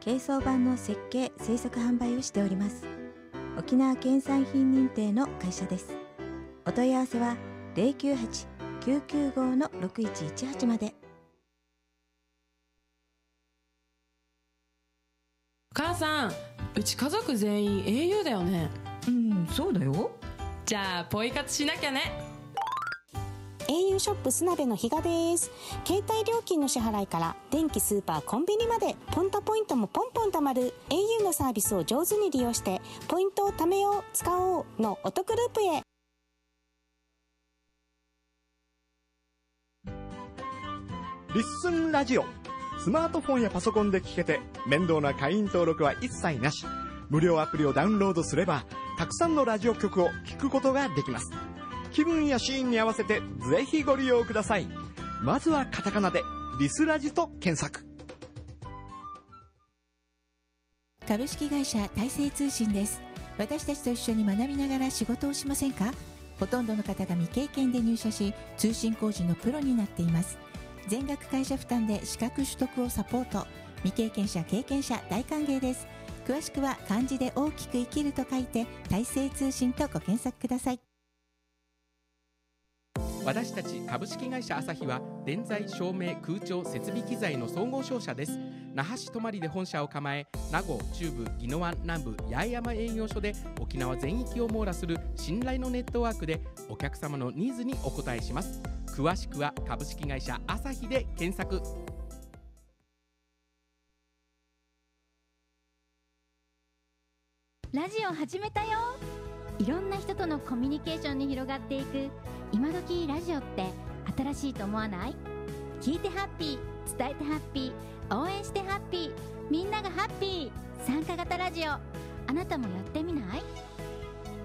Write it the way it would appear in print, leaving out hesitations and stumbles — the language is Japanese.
軽装版の設計・製作販売をしております。沖縄県産品認定の会社です。お問い合わせは 098-995-6118 まで。 母さん、うち家族全員 au だよね。 そうだよ。 じゃあポイ活しなきゃね。 au ショップスナベの比嘉です。携帯料金の支払いから電気、スーパー、コンビニまでポンタポイントもポンポン貯まる au のサービスを上手に利用してポイントを貯めよう使おうのお得ループへ。 リッスンラジオ、スマートフォンやパソコンで聞けて面倒な会員登録は一切なし。無料アプリをダウンロードすればたくさんのラジオ局を聞くことができます。気分やシーンに合わせてぜひご利用ください。まずはカタカナでリスラジと検索。 株式会社大成通信です。私たちと一緒に学びながら仕事をしませんか？ほとんどの方が未経験で入社し、通信工事のプロになっています。全額会社負担で資格取得をサポート。未経験者経験者大歓迎です。詳しくは漢字で大きく生きると書いて大成通信とご検索ください。 私たち株式会社アサヒは電材照明空調設備機材の総合商社です。那覇市泊で本社を構え、名護中部宜野湾南部八重山営業所で沖縄全域を網羅する信頼のネットワークでお客様のニーズにお応えします。詳しくは株式会社アサヒで検索。 ラジオ始めたよ。いろんな人とのコミュニケーションに広がっていく今時ラジオって新しいと思わない？聞いてハッピー、伝えてハッピー、応援してハッピー、みんながハッピー。参加型ラジオ、あなたもやってみない？